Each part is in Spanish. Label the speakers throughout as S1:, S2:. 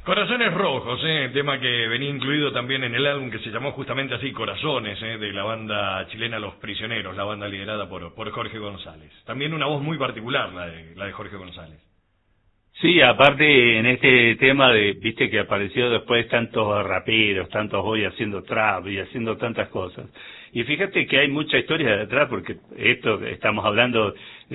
S1: Corazones Rojos, tema que venía incluido también en el álbum que se llamó justamente así, Corazones, de la banda chilena Los Prisioneros, la banda liderada por Jorge González. También una voz muy particular, la de Jorge González.
S2: Sí, aparte en este tema viste que apareció después tantos raperos, tantos hoy haciendo trap y haciendo tantas cosas. Y fíjate que hay mucha historia detrás, porque esto estamos hablando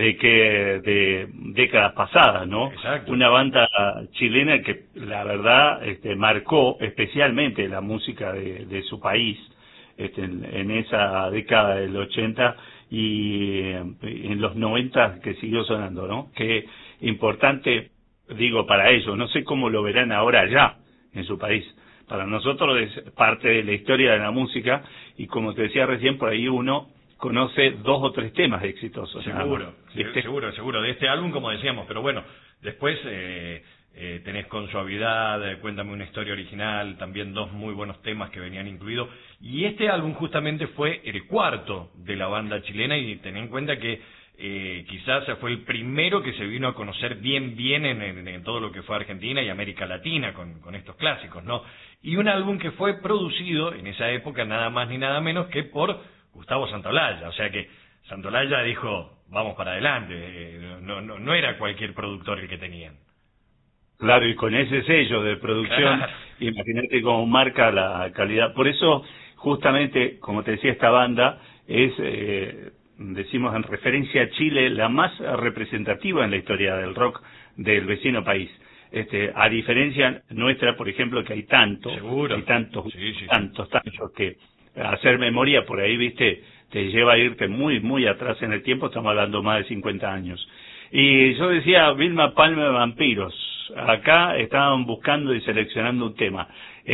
S2: de décadas pasadas, ¿no?
S1: Exacto.
S2: Una banda chilena que la verdad marcó especialmente la música de su país en esa década del 80 y en los 90 que siguió sonando, ¿no? Qué importante, digo, para ellos. No sé cómo lo verán ahora allá en su país. Para nosotros es parte de la historia de la música y, como te decía recién, por ahí uno conoce 2 o 3 temas exitosos.
S1: Seguro, seguro, de este álbum, como decíamos, pero bueno, después tenés Con Suavidad, Cuéntame una historia original, también 2 muy buenos temas que venían incluidos, y este álbum justamente fue el cuarto de la banda chilena, y ten en cuenta que quizás fue el primero que se vino a conocer bien en todo lo que fue Argentina y América Latina con estos clásicos, ¿no? Y un álbum que fue producido en esa época nada más ni nada menos que por Gustavo Santaolalla, o sea que Santaolalla dijo, vamos para adelante, no era cualquier productor el que tenían.
S2: Claro, y con ese sello de producción,
S1: Claro.
S2: Imagínate cómo marca la calidad. Por eso, justamente, como te decía, esta banda es, decimos en referencia a Chile, la más representativa en la historia del rock del vecino país. A diferencia nuestra, por ejemplo, que hay tantos, tantos, que hacer memoria por ahí, viste, te lleva a irte muy atrás en el tiempo, estamos hablando más de 50 años. Y yo decía, Vilma Palma de Vampiros, acá estaban buscando y seleccionando un tema.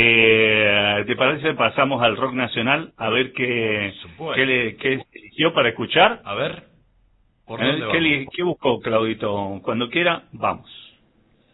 S2: ¿Te parece? Pasamos al rock nacional a ver qué eligió para escuchar.
S1: A ver, ¿por dónde vamos?
S2: ¿Qué buscó, Claudito? Cuando quiera, vamos.